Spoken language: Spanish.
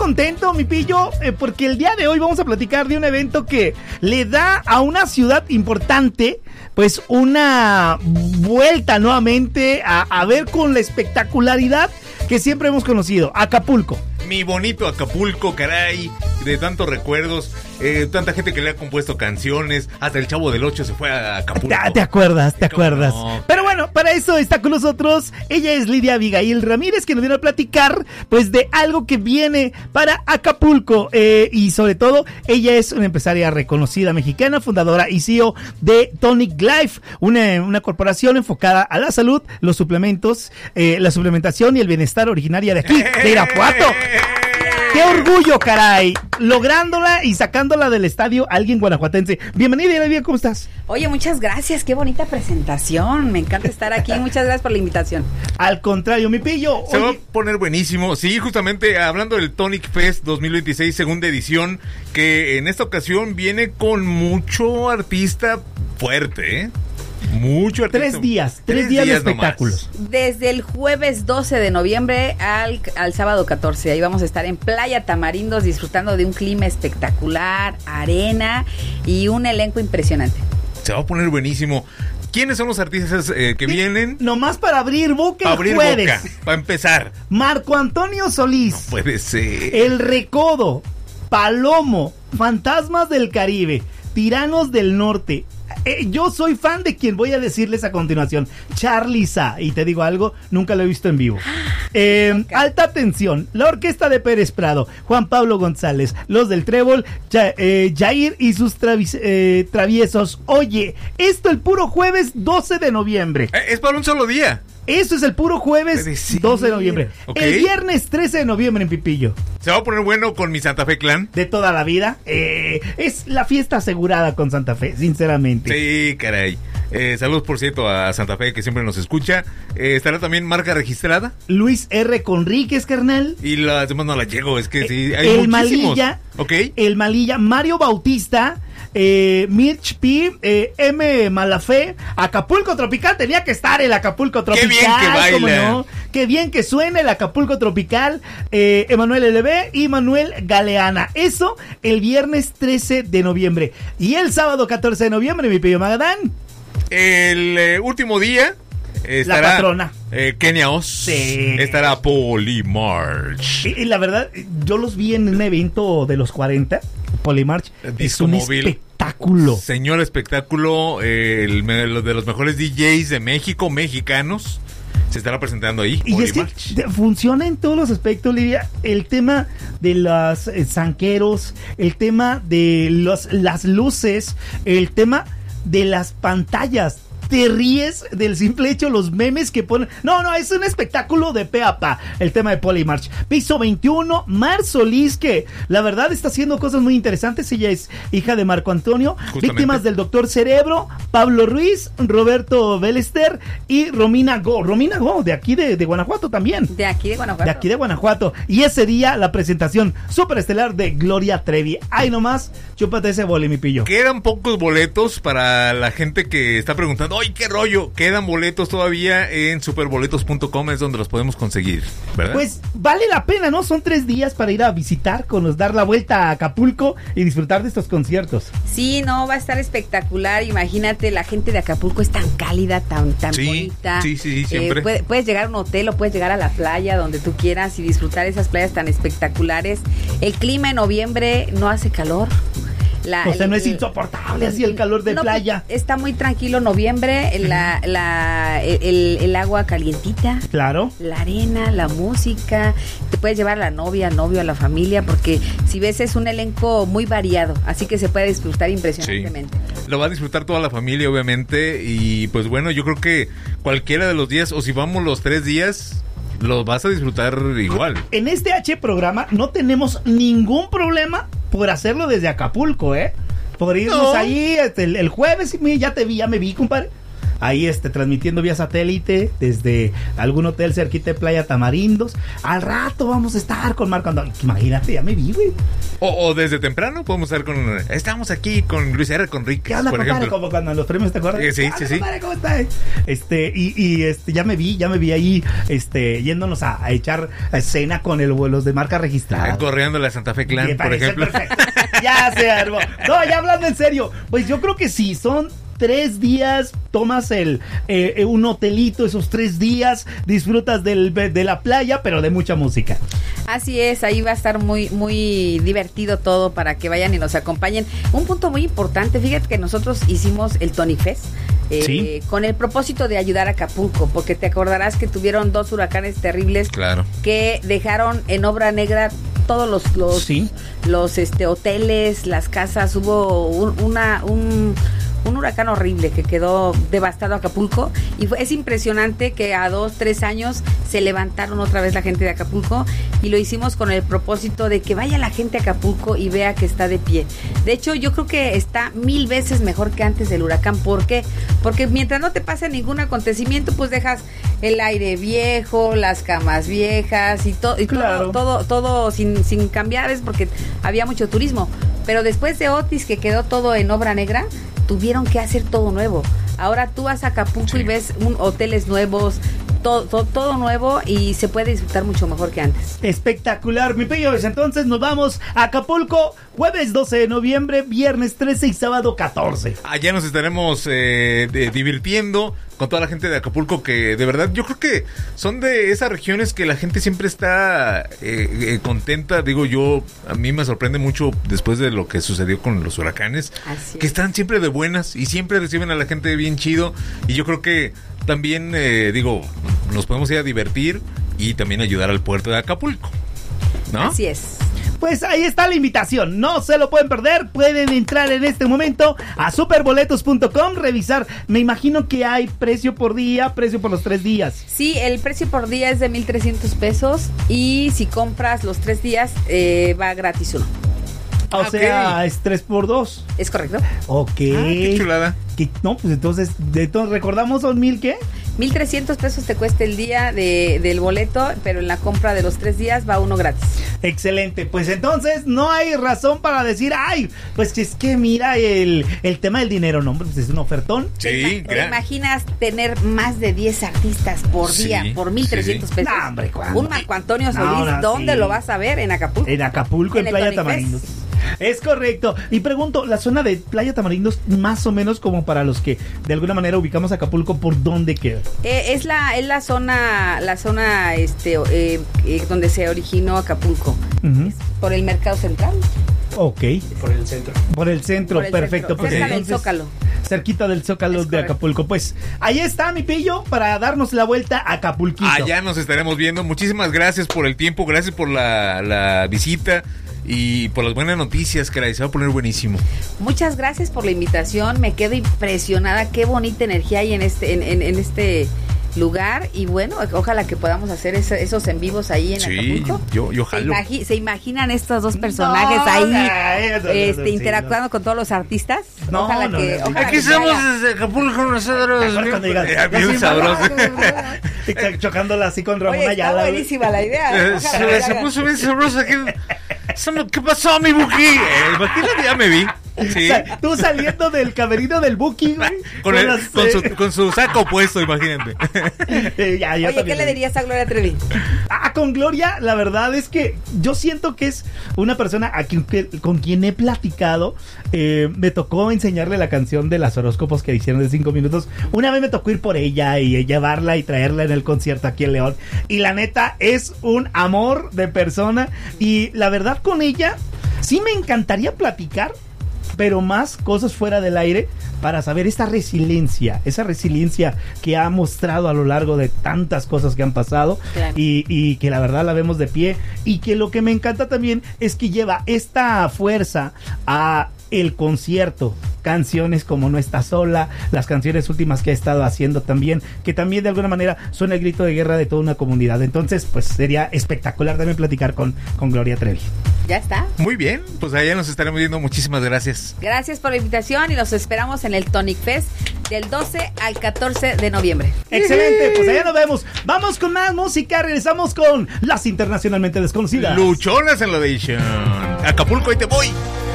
contento, mi pillo, porque el día de hoy vamos a platicar de un evento que le da a una ciudad importante, pues una vuelta nuevamente a ver con la espectacularidad que siempre hemos conocido, Acapulco. Mi bonito Acapulco, caray, de tantos recuerdos, tanta gente que le ha compuesto canciones, hasta el Chavo del Ocho se fue a Acapulco. ¿Te acuerdas? No. Pero bueno, para eso está con nosotros, ella es Lidia Abigail Ramírez, que nos viene a platicar, pues, de algo que viene para Acapulco, y sobre todo, ella es una empresaria reconocida mexicana, fundadora y CEO de Tonic Life, una corporación enfocada a la salud, los suplementos, la suplementación y el bienestar originaria de aquí, de Irapuato. ¡Qué orgullo, caray! Lográndola y sacándola del estadio alguien guanajuatense. Bienvenida, Lidia, ¿cómo estás? Oye, muchas gracias, qué bonita presentación. Me encanta estar aquí, muchas gracias por la invitación. Al contrario, mi pillo. Se va a poner buenísimo. Sí, justamente hablando del Tonic Fest 2026, segunda edición, que en esta ocasión viene con mucho artista fuerte, ¿eh? Mucho artista. 3 días de espectáculos. Nomás. Desde el jueves 12 de noviembre al sábado 14. Ahí vamos a estar en Playa Tamarindos disfrutando de un clima espectacular, arena y un elenco impresionante. Se va a poner buenísimo. ¿Quiénes son los artistas que vienen? Nomás para abrir boca el jueves. Para empezar. Marco Antonio Solís. No puede ser. El Recodo, Palomo, Fantasmas del Caribe, Tiranos del Norte. Yo soy fan de quien voy a decirles a continuación, Charly Sa, y te digo algo, nunca lo he visto en vivo. Alta Tensión, la Orquesta de Pérez Prado, Juan Pablo González, Los del Trébol, Jair y sus traviesos. Oye, esto el puro jueves 12 de noviembre. Es para un solo día. Eso es el puro jueves 12 de noviembre. Okay. El viernes 13 de noviembre en Pipillo. Se va a poner bueno con mi Santa Fe Clan. De toda la vida. Es la fiesta asegurada con Santa Fe, sinceramente. Sí, caray. Saludos, por cierto, a Santa Fe, que siempre nos escucha. Estará también marca registrada. Luis R. Conríquez, carnal. Y las demás no las llego, es que sí, hay el muchísimos. Malilla. Ok. El Malilla, Mario Bautista, Mirch P, M. Malafé, Acapulco Tropical. Tenía que estar el Acapulco Tropical. Qué bien que baila. ¿Cómo no? Qué bien que suena el Acapulco Tropical. Emanuel LB y Manuel Galeana. Eso el viernes 13 de noviembre. Y el sábado 14 de noviembre, mi pillo Magadán. El último día estará la patrona. Kenia Oz. Sí. Estará Polymarch. Y la verdad, yo los vi en un evento de los 40, Polymarch. Es un espectáculo. Señor espectáculo, de los mejores DJs de México, mexicanos. Se estará presentando ahí. Y es que funciona en todos los aspectos, Lidia. El tema de los zanqueros, el tema de las luces, el tema de las pantallas. Te ríes del simple hecho, los memes que ponen. No, es un espectáculo de pe a pa. El tema de Polymarch. Piso 21, Mar Solís, que la verdad está haciendo cosas muy interesantes. Ella es hija de Marco Antonio. Justamente. Víctimas del Doctor Cerebro, Pablo Ruiz, Roberto Belester y Romina Go. Romina Go, de aquí de Guanajuato también. De aquí de Guanajuato. De aquí de Guanajuato. Y ese día la presentación superestelar de Gloria Trevi. Ay, nomás, chúpate ese boli, mi pillo. Quedan pocos boletos para la gente que está preguntando. ¡Ay, qué rollo! Quedan boletos todavía en superboletos.com, es donde los podemos conseguir, ¿verdad? Pues vale la pena, ¿no? Son 3 días para ir a visitar, dar la vuelta a Acapulco y disfrutar de estos conciertos. Sí, no, va a estar espectacular. Imagínate, la gente de Acapulco es tan cálida, tan bonita. Sí, siempre. Puedes llegar a un hotel o puedes llegar a la playa donde tú quieras y disfrutar esas playas tan espectaculares. El clima en noviembre no hace calor. No es insoportable así el calor de playa. Está muy tranquilo noviembre, el agua calientita. Claro. La arena, la música. Te puedes llevar a la novia, al novio, a la familia, porque si ves es un elenco muy variado, así que se puede disfrutar impresionantemente. Sí. Lo va a disfrutar toda la familia, obviamente, y pues bueno, yo creo que cualquiera de los días, o si vamos los 3 días, los vas a disfrutar igual. En este programa no tenemos ningún problema por hacerlo desde Acapulco, por irnos ahí el jueves, ya me vi, compadre. ahí transmitiendo vía satélite desde algún hotel cerquita de Playa Tamarindos. Al rato vamos a estar con Marco Antonio. Imagínate, ya me vi, güey. O desde temprano podemos estar estamos aquí con Luis R. Conríquez, ¿Qué onda, por compadre? ejemplo. Como cuando en los premios, ¿te acuerdas? Sí. Compadre, ¿cómo estás? Ya me vi ahí, yéndonos a echar cena con los vuelos de marca registrada. Correando la Santa Fe Clan, por ejemplo. Perfecto. Ya se armó. No, ya hablando en serio, pues yo creo que sí, son 3 días, tomas un hotelito esos 3 días, disfrutas de la playa, pero de mucha música. Así es, ahí va a estar muy, muy divertido todo para que vayan y nos acompañen. Un punto muy importante, fíjate que nosotros hicimos el Tonic Fest ¿Sí? con el propósito de ayudar a Acapulco, porque te acordarás que tuvieron 2 huracanes terribles, claro, que dejaron en obra negra todos los ¿Sí? hoteles, las casas. Hubo un huracán horrible que quedó devastado Acapulco, y es impresionante que a 2-3 años se levantaron otra vez la gente de Acapulco, y lo hicimos con el propósito de que vaya la gente a Acapulco y vea que está de pie. De hecho, yo creo que está 1000 veces mejor que antes del huracán. ¿Por qué? Porque mientras no te pase ningún acontecimiento, pues dejas el aire viejo, las camas viejas y Claro. todo sin cambiar, es porque había mucho turismo. Pero después de Otis, que quedó todo en obra negra, tuvieron que hacer todo nuevo. Ahora tú vas a Acapulco y ves hoteles nuevos, todo nuevo, y se puede disfrutar mucho mejor que antes. Espectacular, mi pillo. Entonces nos vamos a Acapulco, jueves 12 de noviembre, viernes 13 y sábado 14. Allá nos estaremos divirtiendo con toda la gente de Acapulco, que de verdad yo creo que son de esas regiones que la gente siempre está contenta. Digo, a mí me sorprende mucho después de lo que sucedió con los huracanes, que están siempre de buenas y siempre reciben a la gente bien chido, y yo creo que también, nos podemos ir a divertir y también ayudar al puerto de Acapulco, ¿no? Así es. Pues ahí está la invitación, no se lo pueden perder. Pueden entrar en este momento a superboletos.com, revisar. Me imagino que hay precio por día, precio por los 3 días. Sí, el precio por día es de 1,300 pesos, y si compras los 3 días va gratis uno. O sea, es 3x2. ¿Es correcto? Ok. Qué chulada. No, pues entonces recordamos, son 1,000 ¿qué? 1,300 pesos te cuesta el día del boleto, pero en la compra de los 3 días va uno gratis. Excelente, pues entonces no hay razón para decir, ay, pues es que mira el tema del dinero, no, pues es un ofertón. Sí, ¿Te imaginas tener más de 10 artistas por día, por 1,300 pesos? No, hombre, ¿cuándo? Un Marco Antonio Solís, ¿dónde lo vas a ver? En Acapulco. En Acapulco, en Playa Tamarindos. Es correcto. Y pregunto, la zona de Playa Tamarindos, más o menos como para los que de alguna manera ubicamos Acapulco, ¿por dónde queda? Es la zona donde se originó Acapulco. Uh-huh. Es por el Mercado Central. Ok. Por el centro. Por el centro, perfecto. Centro. Pues Cerca del entonces, Zócalo. Cerquita del Zócalo de Acapulco. Pues ahí está, mi pillo, para darnos la vuelta a Acapulquito. Allá nos estaremos viendo. Muchísimas gracias por el tiempo, gracias por la visita y por las buenas noticias, que se va a poner buenísimo. Muchas gracias por la invitación. Me quedo impresionada. Qué bonita energía hay en este lugar, y bueno, ojalá que podamos hacer esos en vivos ahí en Acapulco. Yo jalo. ¿Se imaginan estos dos personajes interactuando con todos los artistas? Ojalá que aquí estamos desde Acapulco nosotros. Bien sabroso. Chocándola así con Ramón Oye, Ayala. está buenísima la idea. Se puso bien sabroso aquí. ¿Qué pasó, mi Buki? Imagínate, ya me vi. Sí. O sea, tú saliendo del camerino del Buki, güey. Con su saco puesto, imagínate. Oye, ¿qué le dirías a Gloria Trevi? Con Gloria, la verdad es que yo siento que es una persona con quien he platicado. Me tocó enseñarle la canción de las horóscopos que hicieron de 5 minutos. Una vez me tocó ir por ella y llevarla y traerla en el concierto aquí en León. Y la neta, es un amor de persona. Y la verdad, con ella sí me encantaría platicar, pero más cosas fuera del aire, para saber esa resiliencia que ha mostrado a lo largo de tantas cosas que han pasado. Claro. Y que la verdad la vemos de pie, y que lo que me encanta también es que lleva esta fuerza a el concierto, canciones como No Estás Sola, las canciones últimas que ha estado haciendo también, que también de alguna manera son el grito de guerra de toda una comunidad. Entonces, pues sería espectacular también platicar con Gloria Trevi. Ya está. Muy bien, pues allá nos estaremos viendo. Muchísimas gracias. Gracias por la invitación, y los esperamos en el Tonic Fest del 12 al 14 de noviembre. Excelente, pues allá nos vemos. Vamos con más música, regresamos con las internacionalmente desconocidas. Luchonas en la edición. Acapulco, ahí te voy.